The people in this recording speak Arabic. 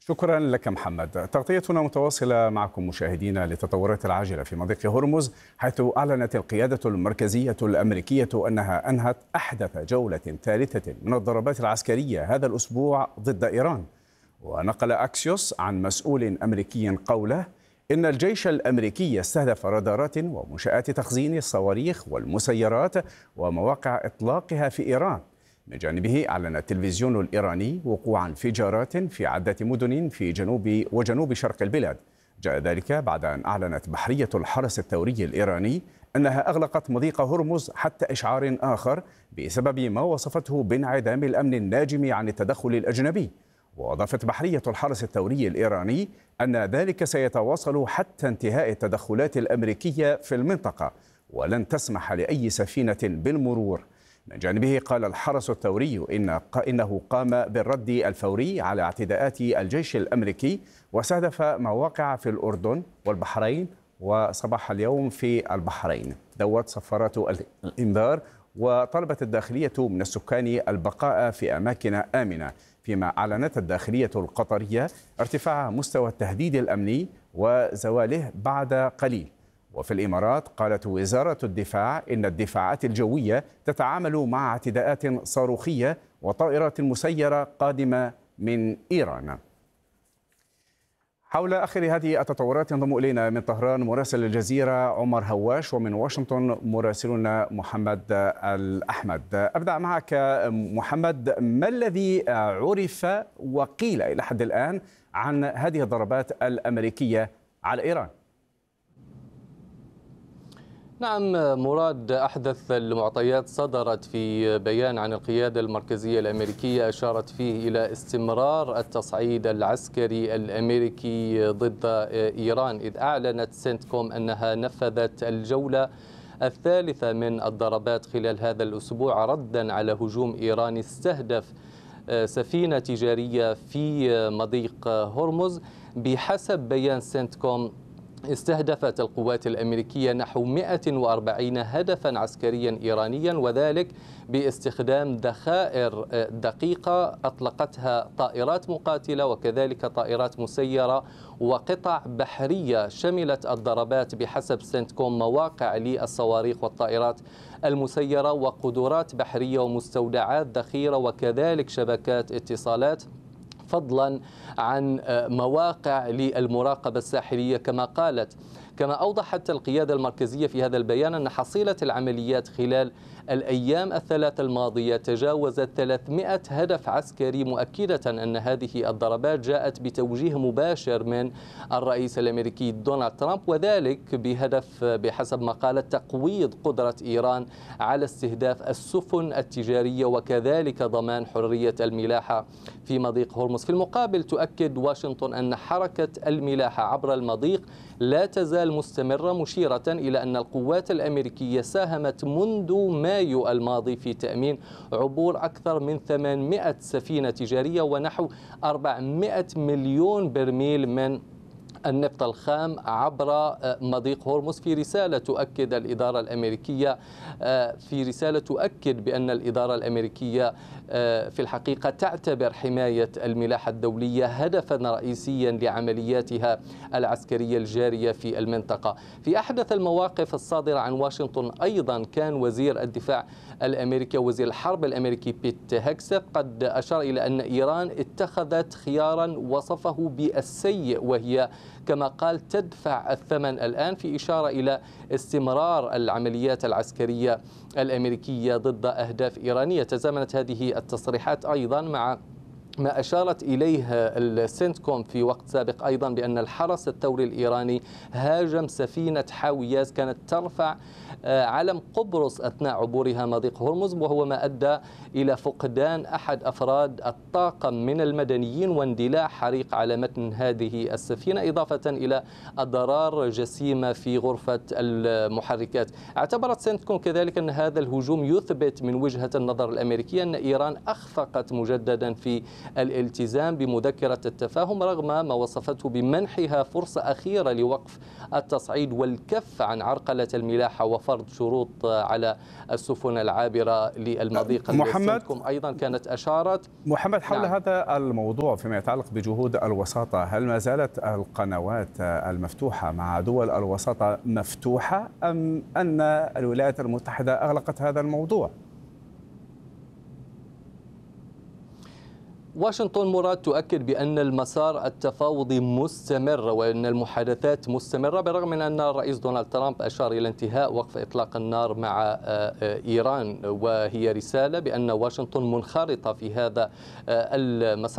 شكرا لك محمد. تغطيتنا متواصلة معكم مشاهدينا للتطورات العاجلة في مضيق هرمز، حيث أعلنت القيادة المركزية الأمريكية أنها أنهت أحدث جولة ثالثة من الضربات العسكرية هذا الأسبوع ضد إيران. ونقل أكسيوس عن مسؤول أمريكي قوله إن الجيش الأمريكي استهدف رادارات ومنشآت تخزين الصواريخ والمسيرات ومواقع إطلاقها في إيران. من جانبه أعلن التلفزيون الإيراني وقوع انفجارات في عدة مدن في جنوب وجنوب شرق البلاد. جاء ذلك بعد أن أعلنت بحرية الحرس الثوري الإيراني أنها أغلقت مضيق هرمز حتى إشعار آخر بسبب ما وصفته بانعدام الأمن الناجم عن التدخل الأجنبي. وأضافت بحرية الحرس الثوري الإيراني أن ذلك سيتواصل حتى انتهاء التدخلات الأمريكية في المنطقة، ولن تسمح لأي سفينة بالمرور. من جانبه قال الحرس الثوري إنه قام بالرد الفوري على اعتداءات الجيش الأمريكي واستهدف مواقع في الأردن والبحرين وصباح اليوم في البحرين. دوت صفارات الإنذار، وطلبت الداخلية من السكان البقاء في أماكن آمنة، فيما أعلنت الداخلية القطرية ارتفاع مستوى التهديد الأمني وزواله بعد قليل. وفي الإمارات قالت وزارة الدفاع إن الدفاعات الجوية تتعامل مع اعتداءات صاروخية وطائرات مسيرة قادمة من إيران. حول آخر هذه التطورات ينضم إلينا من طهران مراسل الجزيرة عمر هواش، ومن واشنطن مراسلنا محمد الأحمد. أبدأ معك محمد، ما الذي عرف وقيل إلى حد الآن عن هذه الضربات الأمريكية على إيران؟ نعم مراد، أحدث المعطيات صدرت في بيان عن القيادة المركزية الأمريكية أشارت فيه إلى استمرار التصعيد العسكري الأمريكي ضد إيران، إذ أعلنت سنتكوم أنها نفذت الجولة الثالثة من الضربات خلال هذا الأسبوع ردا على هجوم إيراني استهدف سفينة تجارية في مضيق هرمز. بحسب بيان سنتكوم استهدفت القوات الأمريكية نحو 140 هدفا عسكريا إيرانيا، وذلك باستخدام ذخائر دقيقة أطلقتها طائرات مقاتلة وكذلك طائرات مسيرة وقطع بحرية. شملت الضربات بحسب سنتكوم مواقع للصواريخ والطائرات المسيرة وقدرات بحرية ومستودعات ذخيرة وكذلك شبكات اتصالات، فضلا عن مواقع للمراقبة الساحلية. كما أوضحت القيادة المركزية في هذا البيان أن حصيلة العمليات خلال الأيام الثلاث الماضية تجاوزت 300 هدف عسكري، مؤكدة أن هذه الضربات جاءت بتوجيه مباشر من الرئيس الأمريكي دونالد ترامب، وذلك بهدف بحسب ما قالت تقويض قدرة إيران على استهداف السفن التجارية وكذلك ضمان حرية الملاحة في مضيق هرمز. في المقابل تؤكد واشنطن أن حركة الملاحة عبر المضيق لا تزال مستمرة، مشيرة إلى أن القوات الأمريكية ساهمت منذ مايو الماضي في تأمين عبور أكثر من 800 سفينة تجارية ونحو 400 مليون برميل من النفط الخام عبر مضيق هرمز. في رسالة تؤكد بأن الإدارة الأمريكية في الحقيقة تعتبر حماية الملاحة الدولية هدفا رئيسيا لعملياتها العسكرية الجارية في المنطقة. في أحدث المواقف الصادرة عن واشنطن أيضا كان وزير الدفاع الأمريكي وزير الحرب الأمريكي بيت هيكسث قد أشار إلى أن إيران اتخذت خيارا وصفه بالسيء، وهي كما قال تدفع الثمن الآن، في إشارة إلى استمرار العمليات العسكرية الأمريكية ضد أهداف إيرانية. تزامنت هذه التصريحات أيضا مع ما أشارت إليه السنتكوم في وقت سابق أيضا بأن الحرس الثوري الإيراني هاجم سفينة حاوياز كانت ترفع علم قبرص أثناء عبورها مضيق هرمز، وهو ما أدى إلى فقدان أحد أفراد الطاقم من المدنيين واندلاع حريق على متن هذه السفينة، إضافة إلى أضرار جسيمة في غرفة المحركات. اعتبرت سنتكوم كذلك أن هذا الهجوم يثبت من وجهة النظر الأمريكية أن إيران أخفقت مجددا في الالتزام بمذكرة التفاهم رغم ما وصفته بمنحها فرصة أخيرة لوقف التصعيد والكف عن عرقلة الملاحة وفرض شروط على السفن العابرة للمضيق. محمد أيضا كانت أشارت محمد حول هذا الموضوع فيما يتعلق بجهود الوساطة، هل ما زالت القنوات المفتوحة مع دول الوساطة مفتوحة أم أن الولايات المتحدة أغلقت هذا الموضوع؟ واشنطن مراد تؤكد بأن المسار التفاوضي مستمر وأن المحادثات مستمرة، بالرغم من أن الرئيس دونالد ترامب أشار إلى انتهاء وقف إطلاق النار مع إيران، وهي رسالة بأن واشنطن منخرطة في هذا المسار.